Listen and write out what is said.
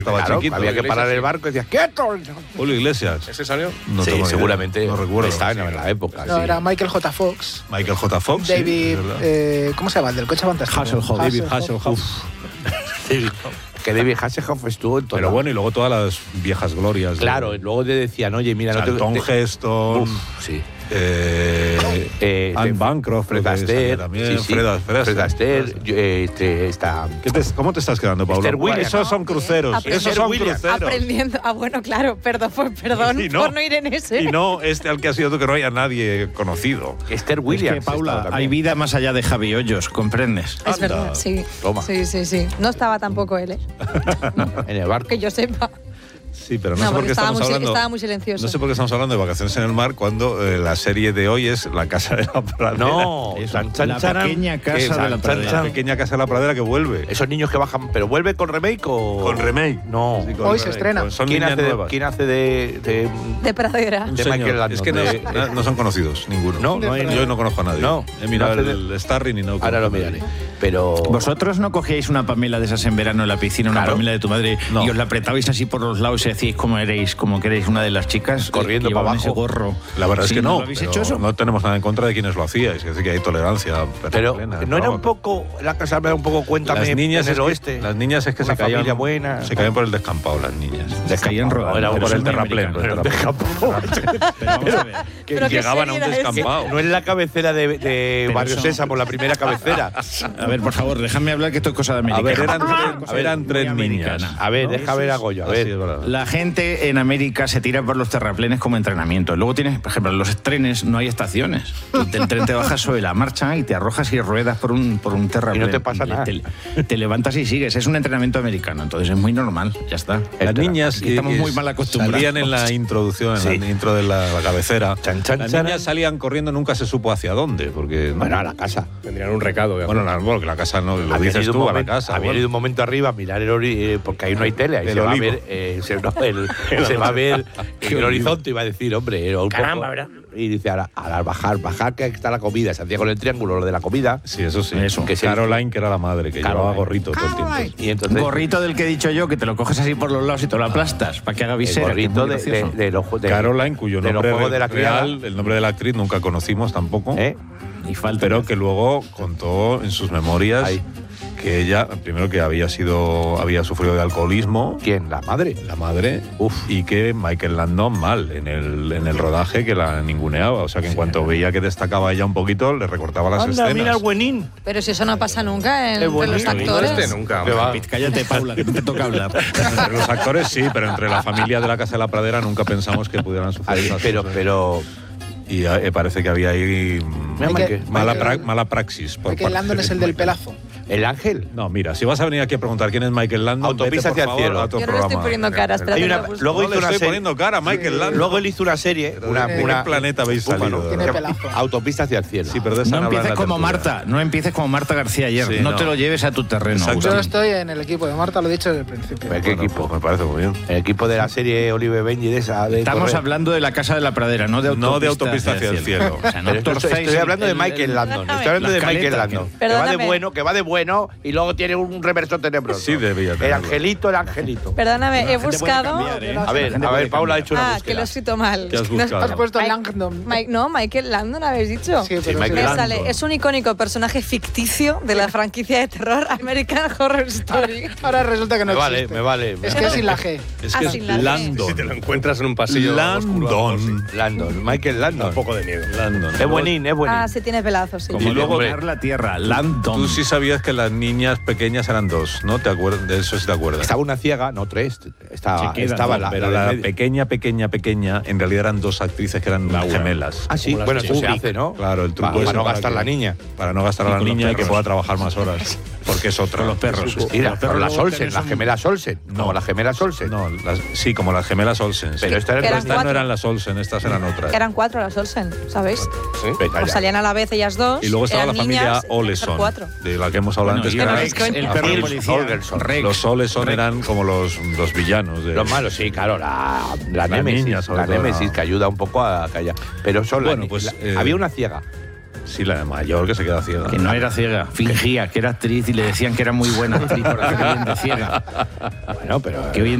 Estaba chiquito. Había que parar el barco y decías, ¡quieto! Julio Iglesias. ¿Ese salió? No sí, tengo seguramente. No recuerdo. Estaba en la época. No, sí. era Michael J. Fox. Michael J. Fox. David, sí, ¿cómo se llama? El del coche fantástico. Hasselhoff. David Hasselhoff. Que David Hasselhoff estuvo en todo. Pero bueno, y luego todas las viejas glorias. Claro, luego te decían, oye, mira, Charlton Heston. Sí. Anne Bancroft. Fred Astaire. También. Sí, sí. Fred Astaire. Está... ¿Cómo te estás quedando, Paula? Esther Williams. Esos son cruceros. Esos son cruceros. Aprendiendo. Bueno, claro, perdón Y por no ir en ese. Y no al que ha sido tú, que no haya nadie conocido. Esther Williams. Es que, Paula, hay vida más allá de Javi Hoyos, ¿comprendes? Es verdad, sí. Toma. Sí. No estaba tampoco él, ¿eh? En el barco. Que yo sepa. Sí, pero no No, sé por qué porque estamos hablando. estaba muy silencioso. No sé por qué estamos hablando de vacaciones en el mar cuando la serie de hoy es La Casa de la Pradera. No, La pequeña casa de la pradera. La pequeña Casa de la Pradera que vuelve. Esos niños que bajan, ¿pero vuelve con remake o...? Con remake. No. Sí, con Hoy se remake. estrena. Son ¿Quién niñas hace, nuevas. ¿Quién hace de De pradera. Un de señor. Michael Landon? Es que no son conocidos, ninguno. No hay Yo no conozco a nadie. No. He mirado No hace el Starring y no. Ahora lo conozco a miraré. nadie. Pero... ¿Vosotros no cogíais una Pamela de esas en verano en la piscina, una Claro. Pamela de tu madre, No. y os la apretabais así por los lados y decíais cómo eréis, como que erais una de las chicas Corriendo que llevaban para abajo. ese gorro? La verdad Sí, es que no. ¿lo habéis pero hecho eso? No tenemos nada en contra de quienes lo hacíais. Es decir, que hay tolerancia. Pero plena. no era un poco... La casa era un poco cuéntame Las niñas en es el que- oeste. Las niñas es que Una se caían. familia buena. Se caían por el descampado, las niñas. Les caían rodando. Era pero por son el muy terraplén. americanas. Pero vamos a ver. Que ¿Pero qué llegaban a un serie era esa? descampado. No es la cabecera de Pero Barrio son- Sésamo, la primera cabecera. A ver, por favor, déjame hablar que esto es cosa de A América. ver, Cosa eran tres muy niñas. americana. A ver, ¿no? deja ver a Goyo, a Así ver. es verdad. La gente en América se tira por los terraplenes como entrenamiento. Luego tienes, por ejemplo, en los trenes no hay estaciones. El tren te bajas sobre la marcha y te arrojas y ruedas por un terraplén. Y no te pasa nada. Te levantas y sigues. Es un entrenamiento americano, entonces es muy normal. Ya está. Las niñas Aquí estamos muy mal acostumbrados. salían en la introducción, en la intro de la cabecera. Las niñas salían corriendo, nunca se supo hacia dónde, porque Bueno, a la casa. Tendrían un recado. bueno, que la casa no lo Habían dices ido tú un a la momento- casa. Habían bueno. ido un momento arriba a mirar porque ahí no hay tele, ahí El se va a olivo. ver, se va a ver el horizonte, iba a decir, hombre, un Caramba, poco. ¿verdad? Y dice, ahora bajar que está la comida, se hacía con el triángulo lo de la comida. Sí, eso sí. Eso. Que se- Caroline, que era la madre, que Caroline. llevaba gorrito todo el tiempo. Y entonces Gorrito del que he dicho yo, que te lo coges así por los lados y te lo aplastas para que haga el visera. que es gorrito muy gracioso. Caroline, cuyo de los nombre juegos de la criada. real, el nombre de la actriz nunca conocimos tampoco, ¿Eh? Y falta. pero que luego contó en sus memorias Ahí. que ella, primero que había sufrido de alcoholismo, ¿Quién? ¿La madre? la madre, y que Michael Landon mal en el rodaje, que la ninguneaba. O sea, que en cuanto veía que destacaba ella un poquito, le recortaba las Anda, escenas. mira el buenín. Pero si eso no pasa nunca entre bueno, los sí, actores. nunca. Que va. Cállate, Paula, que no te toca hablar. Entre los actores sí, pero entre la familia de la Casa de la Pradera nunca pensamos que pudieran sufrir Ahí, esas pero cosas. Y parece que había ahí mala praxis. por Michael parte Landon de es el del Michael. pelazo. el ángel. No, mira, si vas a venir aquí a preguntar quién es Michael Landon, Autopista vete, hacia por el favor, cielo. a otro Yo no le estoy programa. poniendo cara, espérate. Hay una- que lo busco. luego No hizo le una estoy serie. poniendo cara a Michael Landon. Luego él hizo una serie, ¿De qué planeta habéis salido? Tiene pelazo. Autopista hacia el cielo. Sí, pero de esa No hablan empieces la como tertulia. Marta, no empieces como Marta García ayer. Sí, no no. te lo lleves a tu terreno. Exacto. Agustín. Yo estoy en el equipo de Marta, lo he dicho desde el principio. ¿Qué Bueno, equipo? pues me parece muy bien. El equipo de la serie Olive Benji de esa. De Estamos correr. hablando de la Casa de la Pradera, no de Autopista, No de Autopista hacia el cielo. O sea, no Pero esto- torcéis estoy hablando de el- Michael Landon. Estoy hablando la de Michael escaleta, Landon. que- Que va de Perdóname. bueno y luego tiene un reverso tenebroso. Sí, debía El tenerlo. angelito, el angelito. Perdóname, he gente puede buscado. cambiar, ¿eh? A ver, gente puede Paula ha cambiar. hecho una Ah, que búsqueda. lo he escrito mal. ¿Qué has No, buscado? Has puesto Mike- Langdon. No, Michael Landon, ¿habéis dicho? Sí, pero Michael Me Landon. sale, es un icónico personaje ficticio de la franquicia de terror American Horror Story. Ahora resulta que no Me vale, existe. me vale. Es que es sin la G. Es Ah, que sin la es G. Landon. Si te lo encuentras en un pasillo Landon. Landon, Michael un Landon. poco de miedo. Landon. Es buenín, es buenín. Ah, sí, tiene pelazos, sí. Como Y luego- luego la tierra, Landon. Tú sí sabías que las niñas pequeñas eran dos, ¿no? ¿Te acuerdas? De eso sí te acuerdas. Estaba una ciega, no tres. Estaba quedan, la, Pero la la de medio. pequeña, en realidad eran dos actrices que eran gemelas. Ah, sí, Como las bueno, eso se Kubrick. hace, ¿no? Claro, el truco Para es no gastar que- la niña. Para no gastar a la con los niña y que perros. pueda trabajar más horas. Porque es otra. Con los perros. Mira, Los perros pero las luego Olsen, tenés las un- gemelas Olsen. No. Como las gemelas Olsen. No, sí, como las gemelas Olsen. Pero sí. esta era Eran Estas no cuatro. eran las Olsen, estas eran otras. Que eran 4 las Olsen, ¿sabéis? Venga, Pues ya. salían a la vez ellas dos. Y luego estaba eran la familia niñas, Oleson, 4. de la que hemos hablado Bueno, antes. y Que no eran- es coña. el perro Rex policía. Olgerson. Rex. los Oleson eran como los villanos. De, Los malos, sí, claro, la niña, Némesis, sobre la todo, Némesis ¿no? que ayuda un poco a callar. Pero son Bueno, las pues, había una ciega. Sí, la de mayor que se queda ciega. Que no era ciega, fingía que era actriz y le decían que era muy buena actriz por hacer bien de ciega. Bueno, pero... Que hoy en